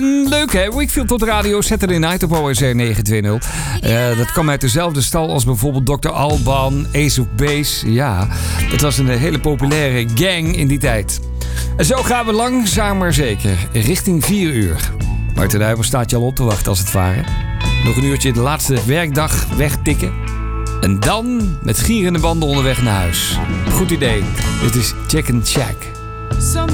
Leuk hè, Wakefield op de radio, Saturday Night op OSR 920. Dat kwam uit dezelfde stal als bijvoorbeeld Dr. Alban, Ace of Base. Ja, dat was een hele populaire gang in die tijd. En zo gaan we langzaam maar zeker richting 4 uur. Martin Huijber staat je al op te wachten als het ware. Nog een uurtje de laatste werkdag wegtikken. En dan met gierende banden onderweg naar huis. Goed idee. Dit is Chicken Shack.